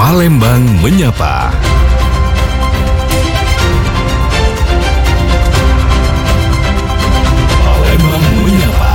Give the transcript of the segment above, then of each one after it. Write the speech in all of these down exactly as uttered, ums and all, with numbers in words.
Palembang Menyapa. Palembang Menyapa.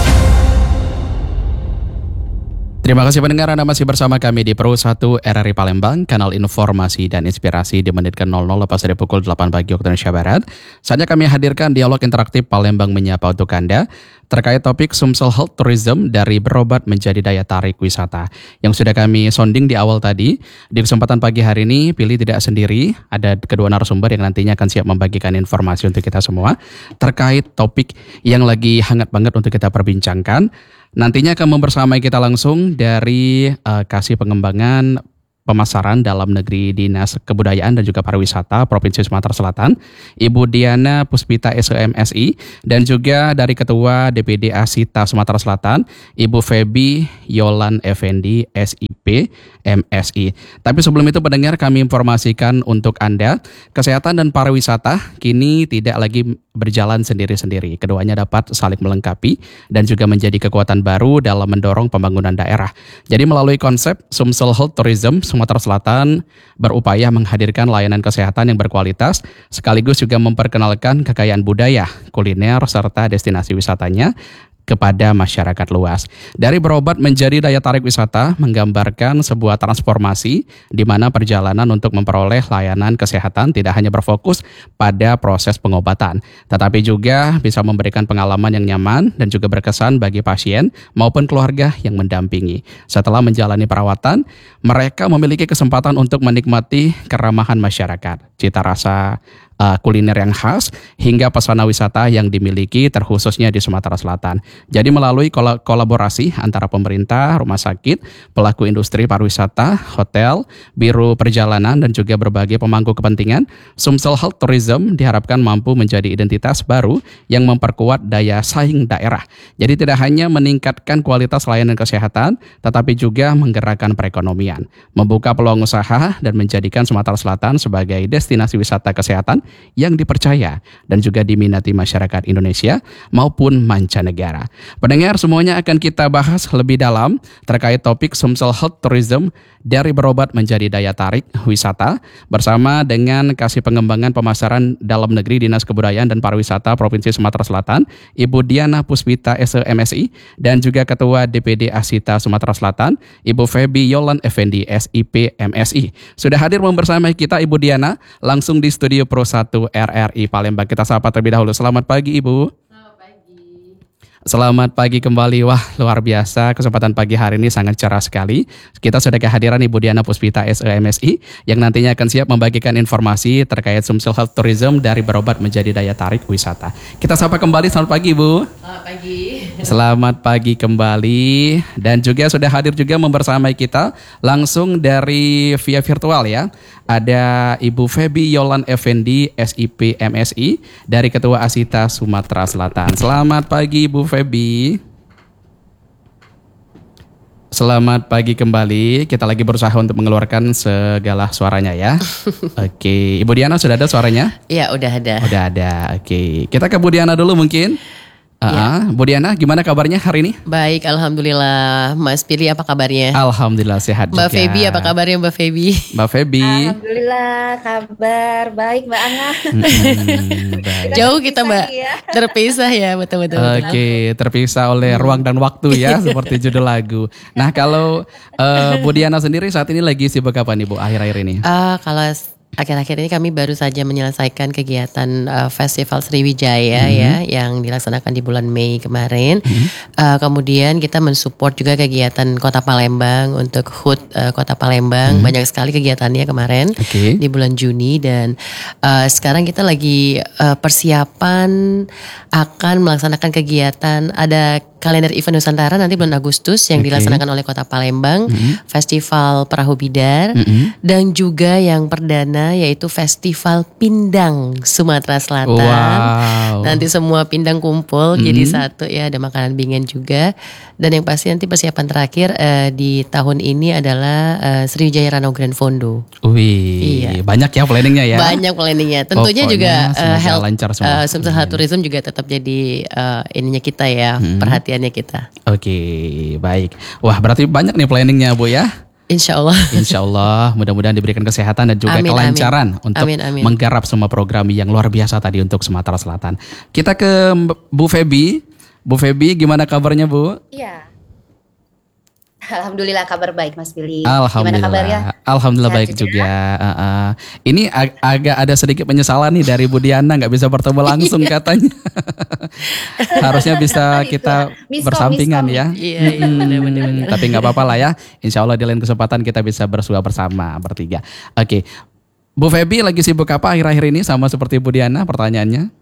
Terima kasih pendengar, Anda masih bersama kami di Pro satu R R I Palembang, kanal informasi dan inspirasi di menit ke nol nol lepas dari pukul delapan pagi waktu Indonesia Barat. Saatnya kami hadirkan dialog interaktif Palembang Menyapa untuk Anda terkait topik Sumsel Health Tourism dari berobat menjadi daya tarik wisata. Yang sudah kami sounding di awal tadi, di kesempatan pagi hari ini Pilih tidak sendiri, ada kedua narasumber yang nantinya akan siap membagikan informasi untuk kita semua terkait topik yang lagi hangat banget untuk kita perbincangkan. Nantinya akan membersamai kita langsung dari uh, Kasih Pengembangan Pemasaran Dalam Negeri Dinas Kebudayaan dan juga Pariwisata Provinsi Sumatera Selatan, Ibu Diana Puspita S E M S I, dan juga dari Ketua D P D Asita Sumatera Selatan, Ibu Febi Yolan Effendi S I P M S I. Tapi sebelum itu pendengar, kami informasikan untuk Anda, kesehatan dan pariwisata kini tidak lagi berjalan sendiri-sendiri. Keduanya dapat saling melengkapi dan juga menjadi kekuatan baru dalam mendorong pembangunan daerah. Jadi melalui konsep Sumsel Health Tourism, Sumatera Selatan berupaya menghadirkan layanan kesehatan yang berkualitas sekaligus juga memperkenalkan kekayaan budaya, kuliner, serta destinasi wisatanya kepada masyarakat luas. Dari berobat menjadi daya tarik wisata menggambarkan sebuah transformasi di mana perjalanan untuk memperoleh layanan kesehatan tidak hanya berfokus pada proses pengobatan, tetapi juga bisa memberikan pengalaman yang nyaman dan juga berkesan bagi pasien maupun keluarga yang mendampingi. Setelah menjalani perawatan, mereka memiliki kesempatan untuk menikmati keramahan masyarakat, cita rasa Uh, kuliner yang khas, hingga pesona wisata yang dimiliki terkhususnya di Sumatera Selatan. Jadi melalui kol- kolaborasi antara pemerintah, rumah sakit, pelaku industri pariwisata, hotel, biro perjalanan, dan juga berbagai pemangku kepentingan, Sumsel Health Tourism diharapkan mampu menjadi identitas baru yang memperkuat daya saing daerah. Jadi tidak hanya meningkatkan kualitas layanan kesehatan, tetapi juga menggerakkan perekonomian, membuka peluang usaha, dan menjadikan Sumatera Selatan sebagai destinasi wisata kesehatan yang dipercaya dan juga diminati masyarakat Indonesia maupun mancanegara. Pendengar, semuanya akan kita bahas lebih dalam terkait topik Sumsel Health Tourism dari berobat menjadi daya tarik wisata bersama dengan Kasih Pengembangan Pemasaran Dalam Negeri Dinas Kebudayaan dan Pariwisata Provinsi Sumatera Selatan, Ibu Diana Puspita S E M S I, dan juga Ketua D P D Asita Sumatera Selatan, Ibu Febi Yolan Effendi S I P M S I. Sudah hadir membersamai kita Ibu Diana langsung di studio Pro satu R R I Palembang. Kita sapa terlebih dahulu. Selamat pagi Ibu. Selamat pagi kembali. Wah, luar biasa, kesempatan pagi hari ini sangat cerah sekali. Kita sudah kehadiran Ibu Diana Puspita S E M S I yang nantinya akan siap membagikan informasi terkait Sumsel Health Tourism dari berobat menjadi daya tarik wisata. Kita sapa kembali, selamat pagi Ibu. Selamat pagi. Selamat pagi kembali, dan juga sudah hadir juga membersamai kita langsung dari via virtual ya. Ada Ibu Febi Yolan Effendi S I P M S I dari Ketua Asita Sumatera Selatan. Selamat pagi Ibu Febi. Selamat pagi kembali. Kita lagi berusaha untuk mengeluarkan segala suaranya ya. Oke, Ibu Diana sudah ada suaranya? Iya, udah ada. Udah ada. Oke, kita ke Bu Diana dulu mungkin. Uh, Bu Diana, gimana kabarnya hari ini? Baik, alhamdulillah. Mas Pilih apa kabarnya? Alhamdulillah sehat Mbak juga. Mbak Febi apa kabarnya Mbak Febi? Mbak Febi. Alhamdulillah kabar baik Mbak Ana. Hmm, baik. Jauh kita Mbak, ya. terpisah ya betul-betul. Oke, terpisah oleh ruang dan waktu ya, seperti judul lagu. Nah, kalau uh, Bu Diana sendiri saat ini lagi sibuk apa nih Bu akhir-akhir ini? Uh, kalau akhir-akhir ini kami baru saja menyelesaikan kegiatan uh, Festival Sriwijaya mm-hmm. ya yang dilaksanakan di bulan Mei kemarin. Mm-hmm. Uh, kemudian kita mensupport juga kegiatan Kota Palembang untuk H U T uh, Kota Palembang. Mm-hmm. Banyak sekali kegiatannya kemarin okay. di bulan Juni, dan uh, sekarang kita lagi uh, persiapan akan melaksanakan kegiatan, ada kalender event Nusantara nanti bulan Agustus yang okay. dilaksanakan oleh Kota Palembang, mm-hmm. Festival Perahu Bidar, mm-hmm. dan juga yang perdana yaitu Festival Pindang Sumatera Selatan. Wow. Nanti semua pindang kumpul mm-hmm. jadi satu ya, ada makanan bingen juga. Dan yang pasti nanti persiapan terakhir uh, di tahun ini adalah uh, Sriwijaya Ranau Grand Fondo. Wih, iya. Banyak ya planningnya ya. Banyak planningnya. Tentunya Pokoknya juga uh, health, lancar semua. Uh, Sumsel Health Tourism juga tetap jadi uh, ininya kita ya, hmm. perhatiannya kita. Oke, baik. Wah, berarti banyak nih planningnya Bu ya. Insya Allah. Insya Allah mudah-mudahan diberikan kesehatan dan juga Amin, kelancaran amin. untuk Amin, amin. menggarap semua program yang luar biasa tadi untuk Sumatera Selatan. Kita ke Bu Feby. Bu Feby, gimana kabarnya Bu? Iya. Alhamdulillah kabar baik Mas Billy. Alhamdulillah. Gimana kabarnya? Alhamdulillah Sehat baik juga. Uh, uh. Ini ag- agak ada sedikit penyesalan nih dari Bu Diana nggak bisa bertemu langsung katanya. Harusnya bisa Itu, kita miskom, bersampingan miskom. ya. Iya, iya, benar-benar. Tapi nggak apa-apa lah ya. Insya Allah di lain kesempatan kita bisa bersua bersama bertiga. Oke, Bu Feby lagi sibuk apa akhir-akhir ini sama seperti Bu Diana? Pertanyaannya.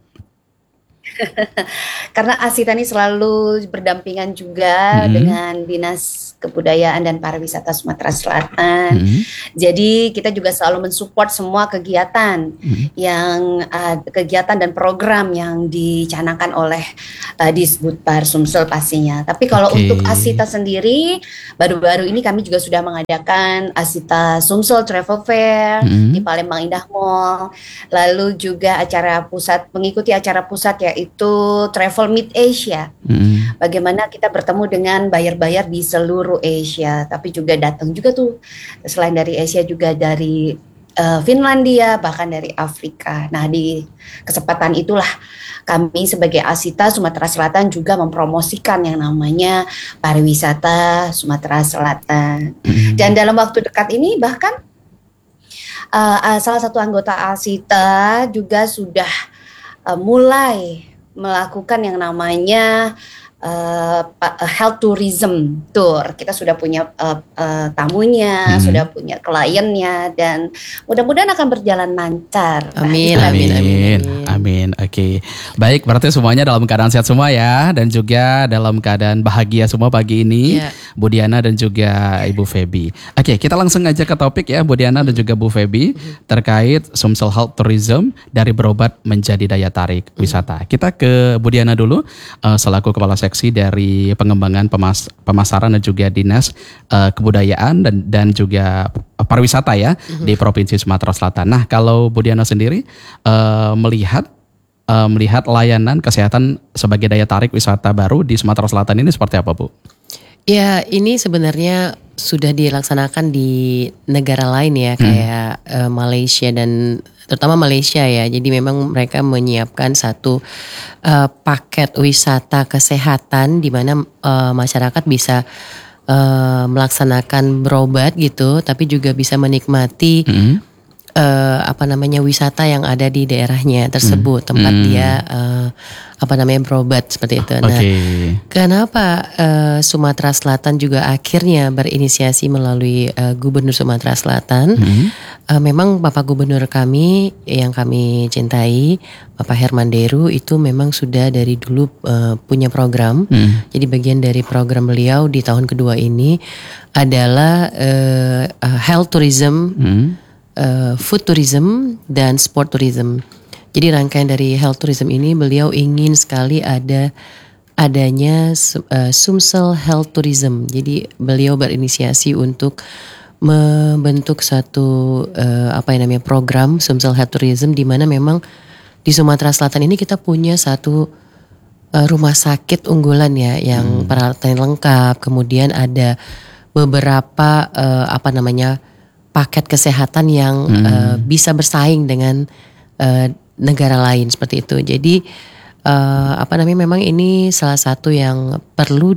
Karena Asita ini selalu berdampingan juga Hmm. dengan Dinas Kebudayaan dan Pariwisata Sumatera Selatan. Hmm. Jadi kita juga selalu mensupport semua kegiatan Hmm. yang uh, kegiatan dan program yang dicanangkan oleh uh, Disbudpar Sumsel pastinya. Tapi kalau Oke. untuk Asita sendiri, baru-baru ini kami juga sudah mengadakan Asita Sumsel Travel Fair Hmm. di Palembang Indah Mall. Lalu juga acara pusat, mengikuti acara pusat yaitu Travel Mid Asia. Hmm. Bagaimana kita bertemu dengan buyer-buyer di seluruh Asia, tapi juga datang juga tuh selain dari Asia juga dari eh, Finlandia, bahkan dari Afrika. Nah, di kesempatan itulah kami sebagai Asita Sumatera Selatan juga mempromosikan yang namanya pariwisata Sumatera Selatan. Hmm. Dan dalam waktu dekat ini bahkan eh, eh, salah satu anggota Asita juga sudah eh, mulai melakukan yang namanya uh, pa- uh, health tourism tour. Kita sudah punya uh, uh, tamunya, Hmm. sudah punya kliennya, dan mudah-mudahan akan berjalan lancar. Nah, Amin, itu amin, amin, Amin, amin. amin. Oke, baik. Berarti semuanya dalam keadaan sehat semua ya, dan juga dalam keadaan bahagia semua pagi ini, Iya. Bu Diana dan juga Ibu Feby. Oke, kita langsung aja ke topik ya, Bu Diana dan juga Bu Feby terkait Sumsel Health Tourism dari berobat menjadi daya tarik wisata. Kita ke Bu Diana dulu eh, selaku kepala seksi dari pengembangan pemas- pemasaran dan juga dinas eh, kebudayaan dan dan juga pariwisata ya di Provinsi Sumatera Selatan. Nah, kalau Bu Diana sendiri eh, melihat eh, melihat layanan kesehatan sebagai daya tarik wisata baru di Sumatera Selatan ini seperti apa, Bu? Ya, ini sebenarnya sudah dilaksanakan di negara lain ya, kayak eh, Malaysia dan terutama Malaysia ya. Jadi memang mereka menyiapkan satu eh, paket wisata kesehatan di mana eh, masyarakat bisa eh, melaksanakan berobat gitu, tapi juga bisa menikmati Hmm. eh, apa namanya wisata yang ada di daerahnya tersebut, tempat Hmm. dia eh, apa namanya berobat seperti itu. Nah, Oke. kenapa eh, Sumatera Selatan juga akhirnya berinisiasi melalui eh, Gubernur Sumatera Selatan? Hmm. Eh, memang Bapak Gubernur kami yang kami cintai, Bapak Herman Deru itu memang sudah dari dulu eh, punya program. Hmm. Jadi bagian dari program beliau di tahun kedua ini adalah eh, eh, health tourism, Hmm. eh, food tourism, dan sport tourism. Jadi rangkaian dari health tourism ini beliau ingin sekali ada adanya uh, Sumsel Health Tourism. Jadi beliau berinisiasi untuk membentuk satu uh, apa yang namanya program Sumsel Health Tourism, di mana memang di Sumatera Selatan ini kita punya satu uh, rumah sakit unggulan ya yang peralatan lengkap, kemudian ada beberapa uh, apa namanya paket kesehatan yang uh, bisa bersaing dengan uh, negara lain seperti itu. Jadi uh, apa namanya memang ini salah satu yang perlu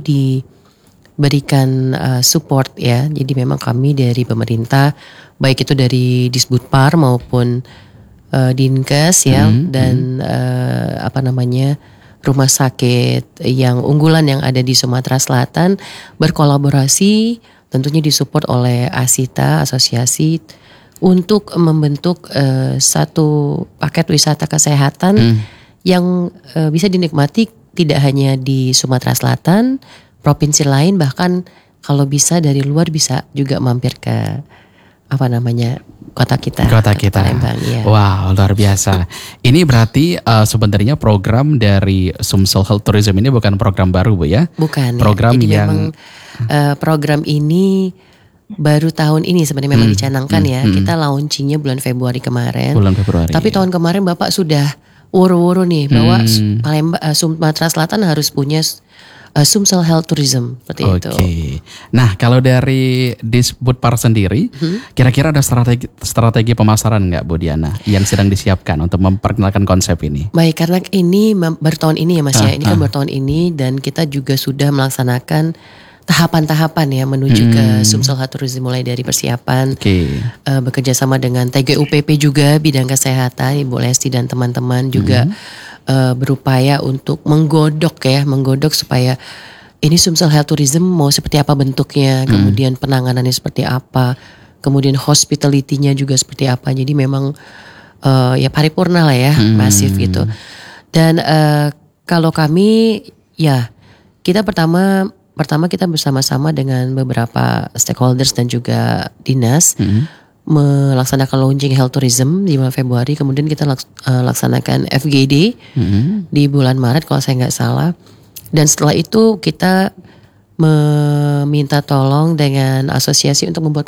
diberikan uh, support ya. Jadi memang kami dari pemerintah, baik itu dari Disbudpar maupun uh, Dinkes ya, Hmm, dan uh, apa namanya rumah sakit yang unggulan yang ada di Sumatera Selatan berkolaborasi, tentunya disupport oleh Asita, asosiasi, untuk membentuk uh, satu paket wisata kesehatan Hmm. yang uh, bisa dinikmati tidak hanya di Sumatera Selatan, provinsi lain, bahkan kalau bisa dari luar bisa juga mampir ke apa namanya kota kita, Kota kita. Palembang, ya. Wow, luar biasa. Ini berarti uh, sebenarnya program dari Sumsel Health Tourism ini bukan program baru, Bu ya? Bukan. Program ya. Jadi yang memang uh, program ini baru tahun ini sebenarnya memang Hmm, dicanangkan hmm, ya. hmm. Kita launchingnya bulan Februari kemarin. bulan Februari. Tapi tahun kemarin Bapak sudah woro-woro nih bahwa Hmm. Palembang, uh, Sumatera Selatan harus punya uh, Sumsel Health Tourism seperti Oke. itu. Nah, kalau dari Disbudpar sendiri, hmm? kira-kira ada strategi strategi pemasaran nggak, Bu Diana, yang sedang disiapkan untuk memperkenalkan konsep ini? Baik, karena ini baru tahun ini ya Mas ah, ya, ini kan ah. baru tahun ini dan kita juga sudah melaksanakan tahapan-tahapan ya menuju hmm. ke Sumsel Health Tourism, mulai dari persiapan, okay. uh, bekerja sama dengan T G U P P juga bidang kesehatan, Ibu Lesti dan teman-teman juga hmm. uh, berupaya untuk menggodok ya, menggodok supaya ini Sumsel Health Tourism mau seperti apa bentuknya, hmm. kemudian penanganannya seperti apa, kemudian hospitality-nya juga seperti apa. Jadi memang uh, ya paripurna lah ya, hmm. masif gitu. Dan uh, kalau kami ya kita pertama Pertama kita bersama-sama dengan beberapa stakeholders dan juga dinas hmm. melaksanakan launching health tourism di bulan Februari. Kemudian kita laks, uh, laksanakan F G D hmm. di bulan Maret kalau saya nggak salah. Dan setelah itu kita meminta tolong dengan asosiasi untuk membuat